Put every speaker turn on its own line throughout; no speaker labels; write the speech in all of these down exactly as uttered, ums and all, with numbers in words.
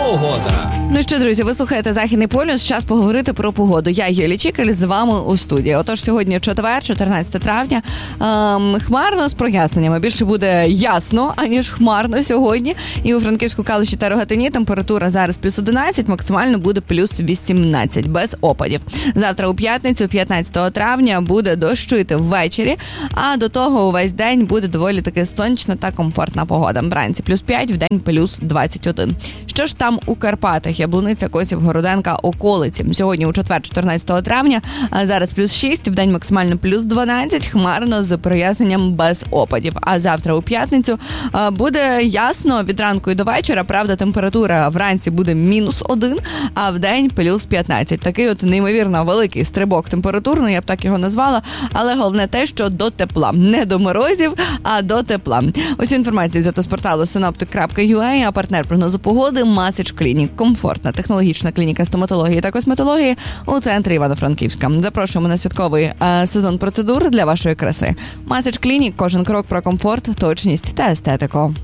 Погода.
Ну що, друзі, ви слухаєте Західний полюс. Час поговорити про погоду. Я, Юлія Чікаль, з вами у студії. Отож, сьогодні четвер, чотирнадцяте травня. Ем, хмарно з проясненнями. Більше буде ясно, аніж хмарно сьогодні. І у Франківську, Калуші та Рогатині температура зараз плюс одинадцять, максимально буде плюс вісімнадцять, без опадів. Завтра у п'ятницю, п'ятнадцятого травня, буде дощити ввечері, а до того увесь день буде доволі таки сонячна та комфортна погода. Вранці плюс п'ять, вдень плюс двадцять один. Що ж там у Карпатах? Яблуниця, Косів, Городенка, околиці. Сьогодні у четвер, чотирнадцятого травня, а зараз плюс шість, вдень максимально плюс дванадцять, хмарно з проясненням без опадів. А завтра у п'ятницю буде ясно від ранку і до вечора. Правда, температура вранці буде мінус один, а вдень плюс п'ятнадцять. Такий от неймовірно великий стрибок температурний, я б так його назвала. Але головне те, що до тепла. Не до морозів, а до тепла. Усю інформацію взято з порталу синоптик крапка ю а, а партнер прогнозу погоди Масич Клінік. Комфортна технологічна клініка стоматології та косметології у центрі Івано-Франківська. Запрошуємо на святковий е, сезон процедур для вашої краси. Масич Клінік. Кожен крок про комфорт, точність та естетику.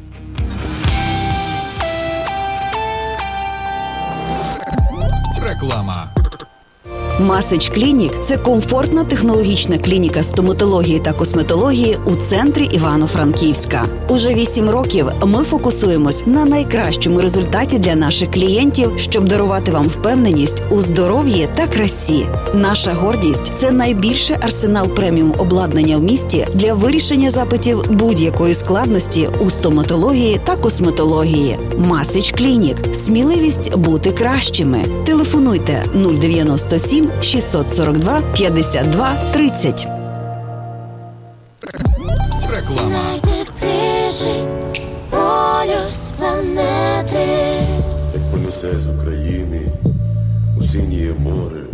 Реклама.
Масич Клінік – це комфортна технологічна клініка стоматології та косметології у центрі Івано-Франківська. Уже вісім років ми фокусуємось на найкращому результаті для наших клієнтів, щоб дарувати вам впевненість у здоров'ї та красі. Наша гордість – це найбільший арсенал преміум обладнання в місті для вирішення запитів будь-якої складності у стоматології та косметології. Масич Клінік – сміливість бути кращими. Телефонуйте нуль дев'яносто сім шістсот сорок два п'ятдесят два тридцять.
Реклама.
Найтепліший полюс планети.
Як понесе з України у синє море,